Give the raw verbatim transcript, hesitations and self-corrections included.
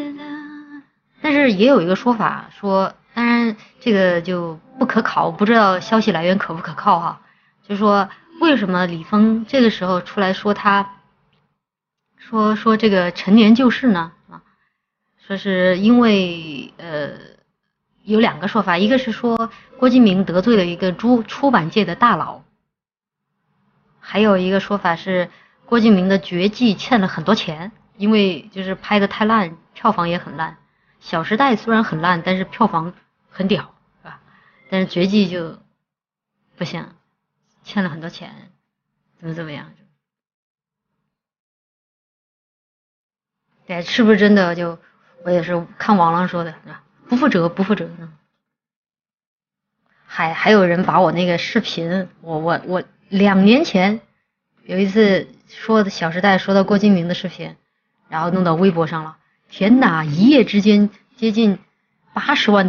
但是也有一个说法说，当然这个就不可考，不知道消息来源可不可靠哈。就说为什么李峰这个时候出来说他，说说这个陈年旧事呢？啊，说是因为呃有两个说法，一个是说郭敬明得罪了一个出出版界的大佬，还有一个说法是郭敬明的绝技欠了很多钱，因为就是拍的太烂，票房也很烂。小时代虽然很烂，但是票房很屌，是吧？但是绝技就不行，欠了很多钱，怎么怎么样？对，是不是真的？就我也是看网上说的，是吧？不负责，不负责。还还有人把我那个视频，我我我两年前有一次说的《小时代》说到郭敬明的视频，然后弄到微博上了。天哪，一夜之间接近八十万的